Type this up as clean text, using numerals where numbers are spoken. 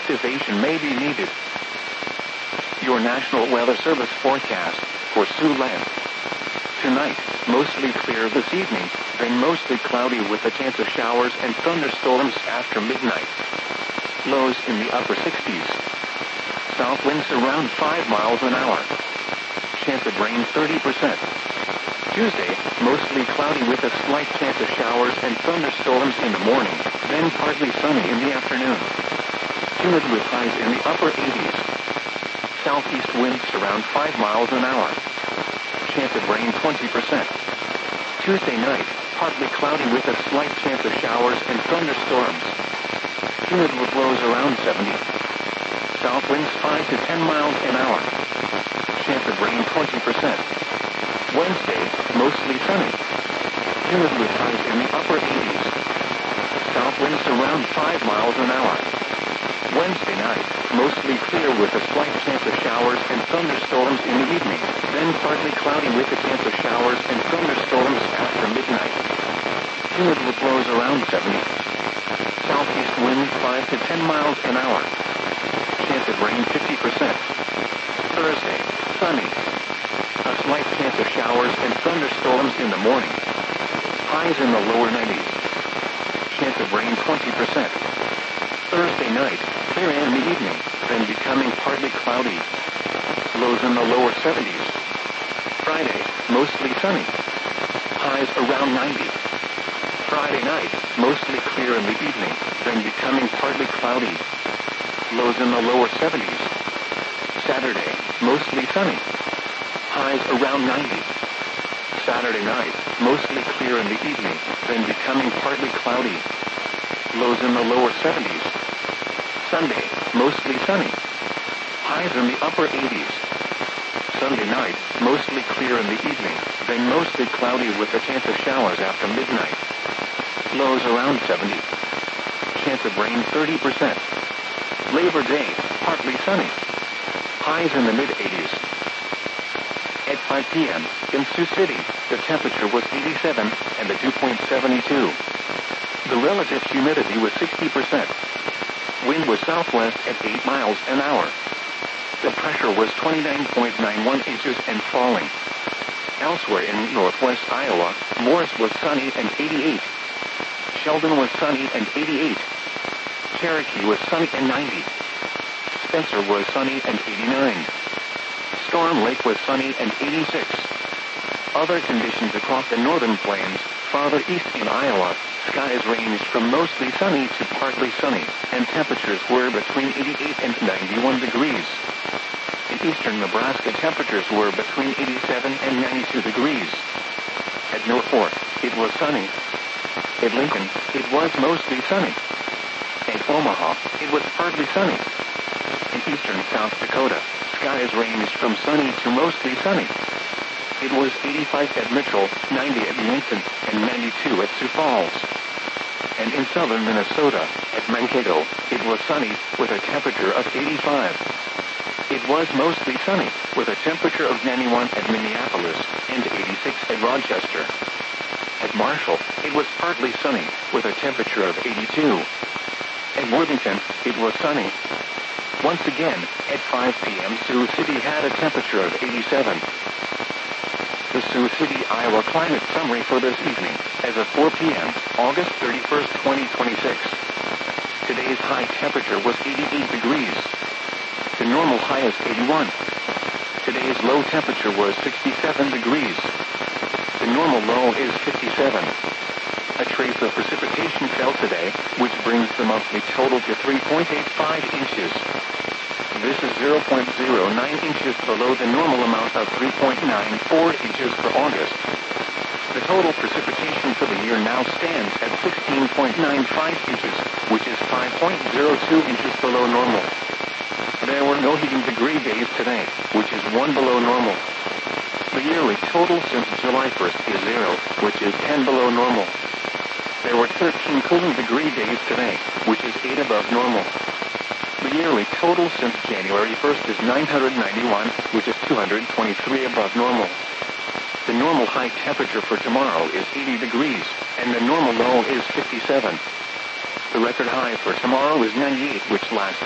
activation may be needed. Your National Weather Service forecast for Siouxland. Tonight, mostly clear this evening, then mostly cloudy with a chance of showers and thunderstorms after midnight. Lows in the upper 60s. South winds around 5 miles an hour. Chance of rain 30%. Tuesday, mostly cloudy with a slight chance of showers and thunderstorms in the morning, then partly sunny in the afternoon. Humid with highs in the upper 80s. Southeast winds around 5 miles an hour. Chance of rain 20%. Tuesday night, partly cloudy with a slight chance of showers and thunderstorms. Humid with lows around 70. South winds 5 to 10 miles an hour. Chance of rain 20%. Wednesday, mostly sunny. Humid with highs in the upper 80s. South winds around 5 miles an hour. Wednesday night, mostly clear with a slight chance of showers and thunderstorms in the evening, then partly cloudy with a chance of showers and thunderstorms after midnight. Humid with lows around 70. Southeast winds 5 to 10 miles an hour. Chance of rain 50%. Thursday, sunny. A slight chance of showers and thunderstorms in the morning. Highs in the lower 90s. Chance of rain 20%. Thursday night, clear in the evening, then becoming partly cloudy. Lows in the lower 70s. Friday, mostly sunny. Highs around 90. Friday night, mostly clear in the evening, then becoming partly cloudy. Lows in the lower 70s. Saturday, mostly sunny. Highs around 90. Saturday night, mostly clear in the evening, then becoming partly cloudy. Lows in the lower 70s. Sunday, mostly sunny. Highs in the upper 80s. Sunday night, mostly clear in the evening, then mostly cloudy with a chance of showers after midnight. Lows around 70. Chance of rain 30%. Labor Day, partly sunny. Highs in the mid-80s. At 5 p.m., in Sioux City, the temperature was 87 and the dew point 72. The relative humidity was 60%. Wind was southwest at 8 miles an hour. The pressure was 29.91 inches and falling. Elsewhere in northwest Iowa, Morris was sunny and 88. Sheldon was sunny and 88. Cherokee was sunny and 90. Spencer was sunny and 89. Storm Lake was sunny and 86. Other conditions across the northern plains, farther east in Iowa, skies ranged from mostly sunny to partly sunny, and temperatures were between 88 and 91 degrees. In eastern Nebraska, temperatures were between 87 and 92 degrees. At Norfolk, it was sunny. At Lincoln, it was mostly sunny. At Omaha, it was partly sunny. In eastern South Dakota, skies ranged from sunny to mostly sunny. It was 85 at Mitchell, 90 at Yankton, and 92 at Sioux Falls. And in southern Minnesota, at Mankato, it was sunny with a temperature of 85. It was mostly sunny with a temperature of 91 at Minneapolis and 86 at Rochester. At Marshall, it was partly sunny with a temperature of 82. At Worthington, it was sunny. Once again, at 5 p.m. Sioux City had a temperature of 87. The Sioux City, Iowa climate summary for this evening, as of 4 p.m., August 31st, 2026. Today's high temperature was 88 degrees. The normal high is 81. Today's low temperature was 67 degrees. The normal low is 57. A trace of precipitation fell today, which brings the monthly total to 3.85 inches. This is 0.09 inches below the normal amount of 3.94 inches for August. The total precipitation for the year now stands at 16.95 inches, which is 5.02 inches below normal. There were no heating degree days today, which is 1 below normal. The yearly total since July 1st is 0, which is 10 below normal. There were 13 cooling degree days today, which is 8 above normal. The yearly total since January 1st is 991, which is 223 above normal. The normal high temperature for tomorrow is 80 degrees, and the normal low is 57. The record high for tomorrow is 98, which last